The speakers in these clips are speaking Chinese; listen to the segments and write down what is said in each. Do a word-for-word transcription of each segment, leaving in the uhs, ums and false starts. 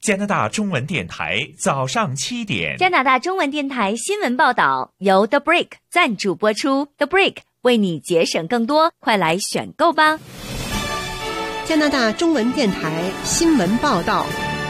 加拿大中文电台早上七点。 加拿大中文电台新闻报道由 The Brick 赞助播出。The Brick 为你节省更多，快来选购吧。 加拿大中文电台新闻报道。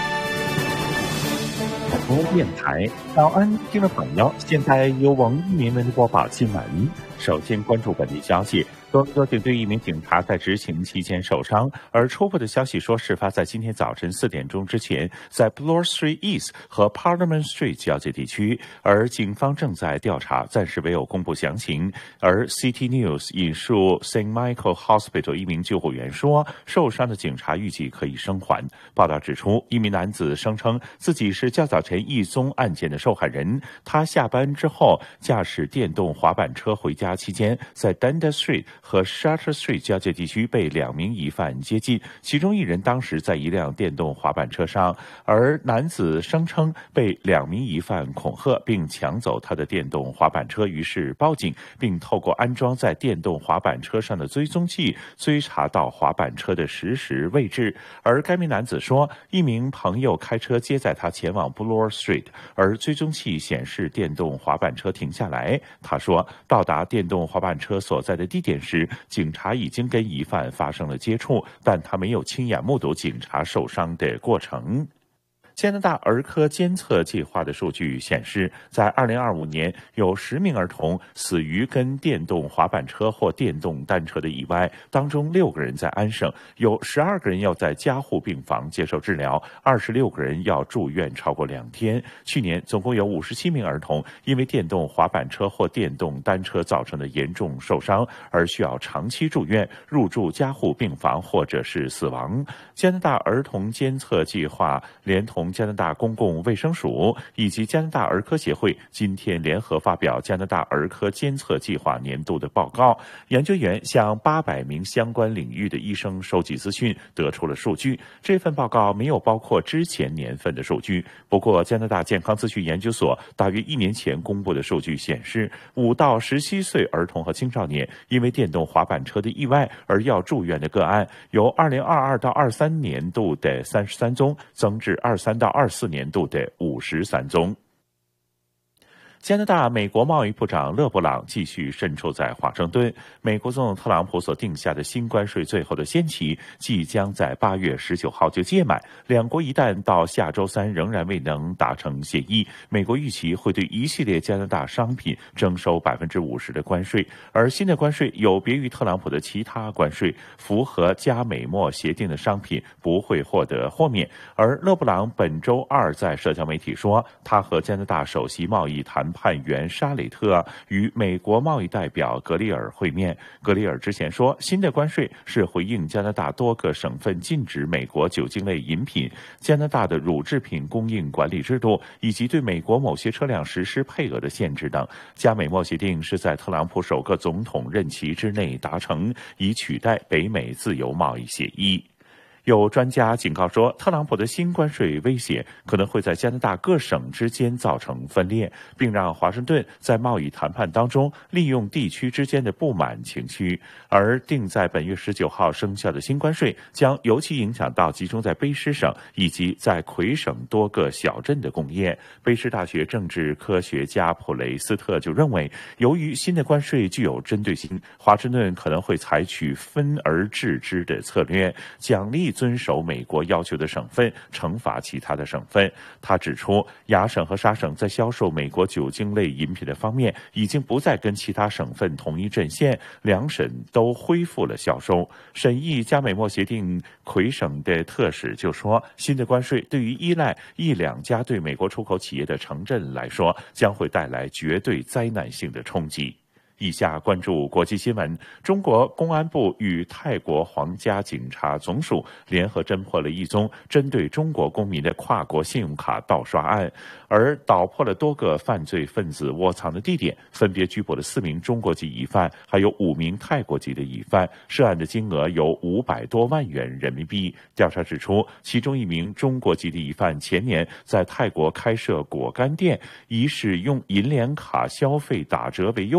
中文电台早安，听众朋友，现在由网易民闻播报新闻。首先关注本地消息。多伦多警队一名警察在执勤期间受伤，而初步的消息说，事发在今天早晨四点钟之前，在 Bloor Street East 和 Parliament Street 交界地区，而警方正在调查，暂时没有公布详情。而 C T News 引述 Saint Michael Hospital 一名救护员说，受伤的警察预计可以生还。报道指出，一名男子声称自己是较早前一宗案件的受害人，他下班之后驾驶电动滑板车回家期间，在 Dundas Street和 Shutter Street 交界地区被两名疑犯接近，其中一人当时在一辆电动滑板车上，而男子声称被两名疑犯恐吓并抢走他的电动滑板车，于是报警，并透过安装在电动滑板车上的追踪器追查到滑板车的实时位置。而该名男子说，一名朋友开车接载他前往 Bloor Street， 而追踪器显示电动滑板车停下来。他说，到达电动滑板车所在的地点时，警察已经跟疑犯发生了接触，但他没有亲眼目睹警察受伤的过程。加拿大儿科监测计划的数据显示，在二零二五年，有十名儿童死于跟电动滑板车或电动单车的意外，当中六个人在安省，有十二个人要在加护病房接受治疗，二十六个人要住院超过两天。去年总共有五十七名儿童因为电动滑板车或电动单车造成的严重受伤而需要长期住院、入住加护病房或者是死亡。加拿大儿童监测计划连同加拿大公共卫生署以及加拿大儿科协会今天联合发表加拿大儿科监测计划年度的报告。研究员向八百名相关领域的医生收集资讯，得出了数据。这份报告没有包括之前年份的数据，不过加拿大健康资讯研究所大约一年前公布的数据显示，五到十七岁儿童和青少年因为电动滑板车的意外而要住院的个案，由二零二二到二三年度的三十三宗增至二三到二四年度的五十三宗。加拿大美国贸易部长勒布朗继续身处在华盛顿。美国总统特朗普所定下的新关税最后的限期即将在八月十九号就届满，两国一旦到下周三仍然未能达成协议，美国预期会对一系列加拿大商品征收百分之五十的关税。而新的关税有别于特朗普的其他关税，符合加美墨协定的商品不会获得豁免。而勒布朗本周二在社交媒体说，他和加拿大首席贸易谈判员沙雷特与美国贸易代表格里尔会面。格里尔之前说，新的关税是回应加拿大多个省份禁止美国酒精类饮品、加拿大的乳制品供应管理制度，以及对美国某些车辆实施配额的限制等。加美墨协定是在特朗普首个总统任期之内达成，以取代北美自由贸易协议。有专家警告说，特朗普的新关税威胁可能会在加拿大各省之间造成分裂，并让华盛顿在贸易谈判当中利用地区之间的不满情绪。而定在本月十九号生效的新关税将尤其影响到集中在卑诗省以及在魁省多个小镇的工业。卑诗大学政治科学家普雷斯特就认为，由于新的关税具有针对性，华盛顿可能会采取分而治之的策略，奖励遵守美国要求的省份，惩罚其他的省份。他指出，亚省和沙省在销售美国酒精类饮品的方面已经不再跟其他省份同一阵线，两省都恢复了销售。审议加美墨协定魁省的特使就说，新的关税对于依赖一两家对美国出口企业的城镇来说，将会带来绝对灾难性的冲击。以下关注国际新闻。中国公安部与泰国皇家警察总署联合侦破了一宗针对中国公民的跨国信用卡盗刷案，而捣破了多个犯罪分子窝藏的地点，分别拘捕了四名中国籍疑犯，还有五名泰国籍的疑犯，涉案的金额有五百多万元人民币。调查指出，其中一名中国籍的疑犯前年在泰国开设果干店，以使用银联卡消费打折为诱饵，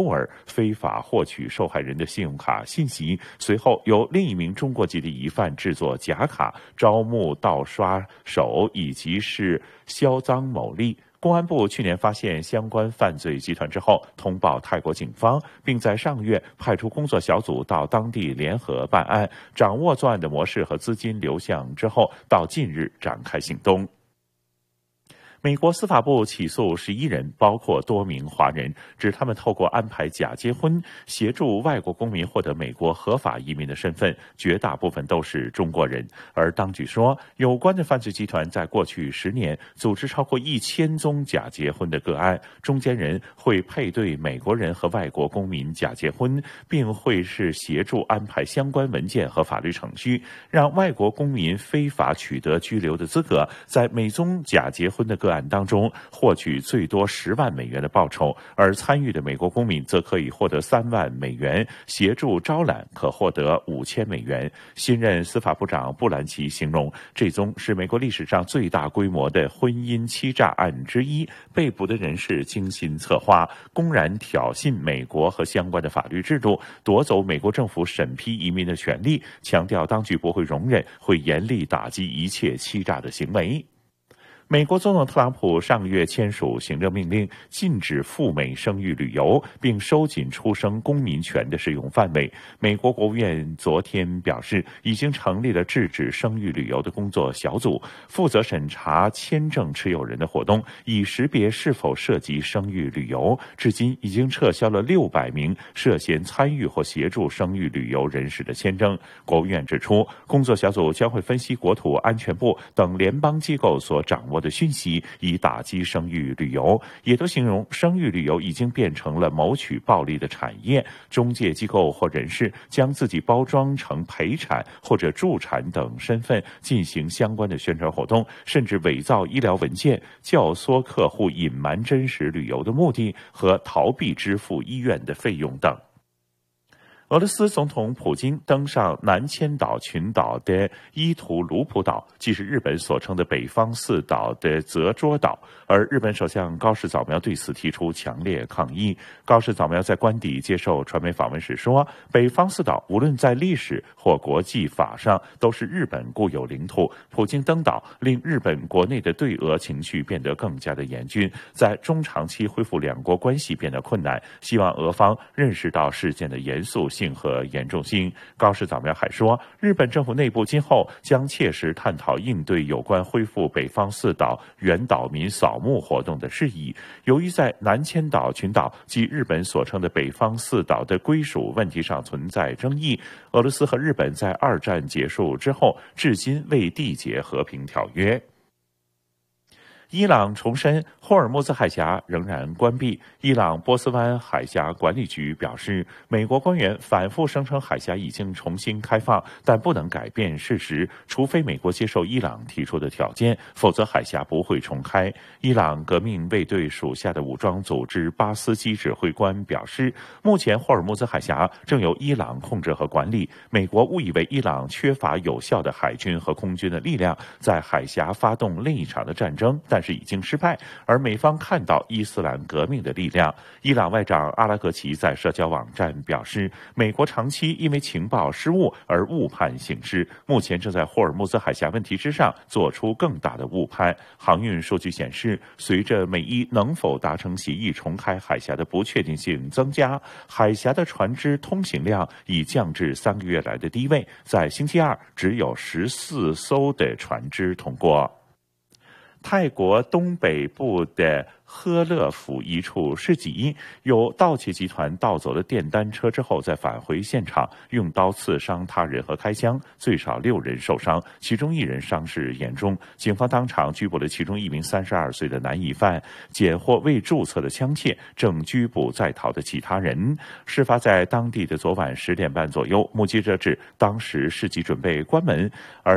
非法获取受害人的信用卡信息，随后由另一名中国籍的疑犯制作假卡，招募盗刷手以及是销赃牟利。公安部去年发现相关犯罪集团之后，通报泰国警方，并在上个月派出工作小组到当地联合办案，掌握作案的模式和资金流向之后，到近日展开行动。美国司法部起诉十一人，包括多名华人，指他们透过安排假结婚，协助外国公民获得美国合法移民的身份，绝大部分都是中国人。而当局说，有关的犯罪集团在过去十年组织超过一千宗假结婚的个案，中间人会配对美国人和外国公民假结婚，并会是协助安排相关文件和法律程序，让外国公民非法取得居留的资格，在每宗假结婚的个案当中获取最多十万美元的报酬，而参与的美国公民则可以获得三万美元，协助招揽可获得五千美元。新任司法部长布兰奇形容，这宗是美国历史上最大规模的婚姻欺诈案之一，被捕的人士精心策划，公然挑衅美国和相关的法律制度，夺走美国政府审批移民的权利，强调当局不会容忍，会严厉打击一切欺诈的行为。美国总统特朗普上个月签署行政命令，禁止赴美生育旅游，并收紧出生公民权的适用范围。美国国务院昨天表示，已经成立了制止生育旅游的工作小组，负责审查签证持有人的活动，以识别是否涉及生育旅游。至今已经撤销了六百名涉嫌参与或协助生育旅游人士的签证。国务院指出，工作小组将会分析国土安全部等联邦机构所掌握的讯息，以打击生育旅游，也都形容生育旅游已经变成了谋取暴利的产业。中介机构或人士将自己包装成陪产或者助产等身份，进行相关的宣传活动，甚至伪造医疗文件，教唆客户隐瞒真实旅游的目的和逃避支付医院的费用等。俄罗斯总统普京登上南千岛群岛的伊图卢普岛，即是日本所称的北方四岛的泽捉岛，而日本首相高市早苗对此提出强烈抗议。高市早苗在官邸接受传媒访问时说，北方四岛无论在历史或国际法上都是日本固有领土，普京登岛令日本国内的对俄情绪变得更加的严峻，在中长期恢复两国关系变得困难，希望俄方认识到事件的严肃性和严重性。高市早苗还说，日本政府内部今后将切实探讨应对有关恢复北方四岛原岛民扫墓活动的事宜。由于在南千岛群岛及日本所称的北方四岛的归属问题上存在争议，俄罗斯和日本在二战结束之后至今未缔结和平条约。伊朗重申霍尔木兹海峡仍然关闭。伊朗波斯湾海峡管理局表示，美国官员反复声称海峡已经重新开放，但不能改变事实，除非美国接受伊朗提出的条件，否则海峡不会重开。伊朗革命卫队属下的武装组织巴斯基指挥官表示，目前霍尔木兹海峡正由伊朗控制和管理，美国误以为伊朗缺乏有效的海军和空军的力量，在海峡发动另一场的战争，但是已经失败，而美方看到伊斯兰革命的力量。伊朗外长阿拉格齐在社交网站表示，美国长期因为情报失误而误判形势，目前正在霍尔木兹海峡问题之上做出更大的误判。航运数据显示，随着美伊能否达成协议重开海峡的不确定性增加，海峡的船只通行量已降至三个月来的低位，在星期二只有十四艘的船只通过。泰国东北部的呵勒府一处市集，有盗窃集团盗走了电单车之后，再返回现场，用刀刺伤他人和开枪，最少六人受伤，其中一人伤势严重。警方当场拘捕了其中一名三十二岁的男疑犯，检获未注册的枪械，正拘捕在逃的其他人。事发在当地的昨晚十点半左右，目击者指，当时市集准备关门，而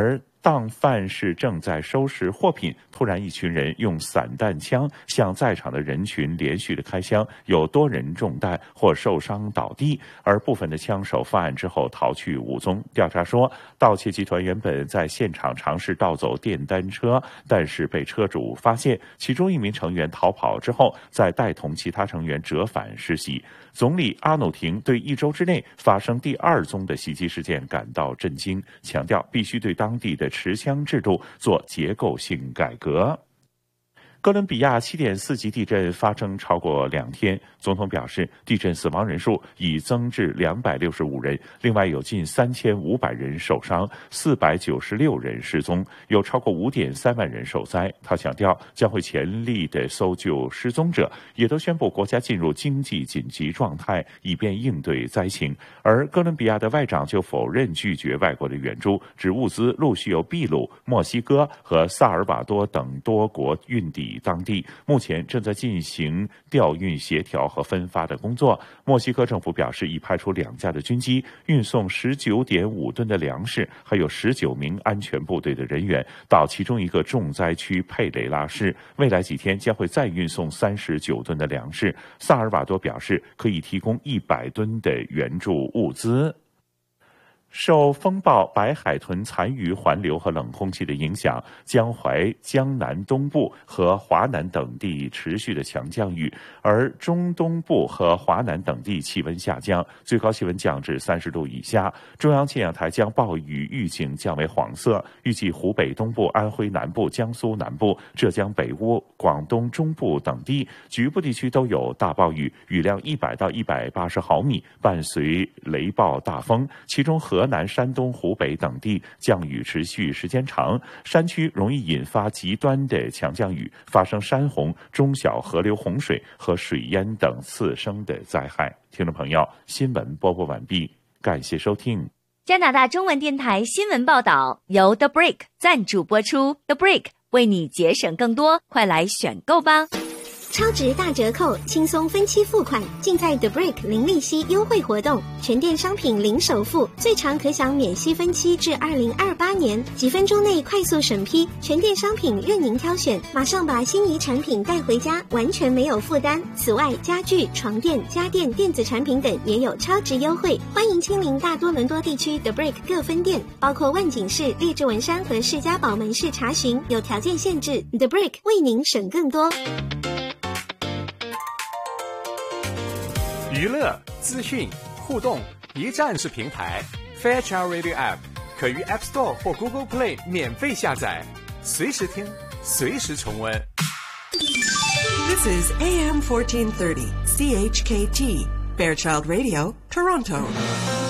当犯事正在收拾货品，突然一群人用散弹枪向在场的人群连续的开枪，有多人中弹或受伤倒地，而部分的枪手犯案之后逃去无踪。调查说，盗窃集团原本在现场尝试盗走电单车，但是被车主发现，其中一名成员逃跑之后，再带同其他成员折返施袭。总理阿努廷对一周之内发生第二宗的袭击事件感到震惊，强调必须对当地的持枪制度做结构性改革。哥伦比亚 七点四 级地震发生超过两天，总统表示，地震死亡人数已增至两百六十五人，另外有近三千五百人受伤，四百九十六人失踪，有超过 五点三万人受灾。他强调将会全力的搜救失踪者，也都宣布国家进入经济紧急状态，以便应对灾情。而哥伦比亚的外长就否认拒绝外国的援助，指物资陆续由秘鲁、墨西哥和萨尔瓦多等多国运抵当地，目前正在进行调运协调和分发的工作。墨西哥政府表示，已派出两架的军机运送 十九点五吨的粮食，还有十九名安全部队的人员到其中一个重灾区佩雷拉市，未来几天将会再运送三十九吨的粮食。萨尔瓦多表示可以提供一百吨的援助物资。受风暴白海豚残余环流和冷空气的影响，江淮、江南东部和华南等地持续的强降雨，而中东部和华南等地气温下降，最高气温降至三十度以下。中央气象台将暴雨预警降为黄色，预计湖北东部、安徽南部、江苏南部、浙江北部、广东中部等地局部地区都有大暴雨，雨量一百到一百八十毫米，伴随雷暴大风，其中河南、山东、湖北等地降雨持续时间长，山区容易引发极端的强降雨，发生山洪、中小河流洪水和水淹等次生的灾害。听众朋友，新闻播报完毕，感谢收听。 加拿大中文电台新闻报道由 The Brick 赞助播出 ，The Brick 为你节省更多，快来选购吧！ 超值大折扣，轻松分期付款，尽在 The Brick 零利息优惠活动，全店商品零首付，最长可享免息分期至二零二八年，几分钟内快速审批，全店商品任您挑选，马上把心仪产品带回家，完全没有负担。此外，家具、床垫、家电、电子产品等也有超值优惠，欢迎亲临大多伦多地区 The Brick 各分店，包括万景市、列治文山和士嘉堡门市查询，有条件限制。The Brick 为您省更多。 娱乐、资讯、互动，一站式平台 Fairchild Radio App 可于 App Store 或 Google Play 免费下载，随时听，随时重温。 This is A M fourteen thirty C H K T Fairchild Radio, Toronto.